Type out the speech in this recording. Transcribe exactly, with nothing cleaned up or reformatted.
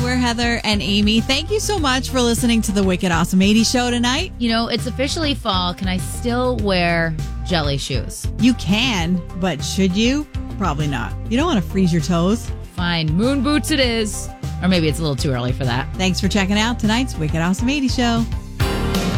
we're Heather and Amy. Thank you so much for listening to the Wicked Awesome eighties show tonight. You know, it's officially fall. Can I still wear jelly shoes? You can, but should you? Probably not. You don't want to freeze your toes. Fine. Moon boots it is. Or maybe it's a little too early for that. Thanks for checking out tonight's Wicked Awesome eighties show.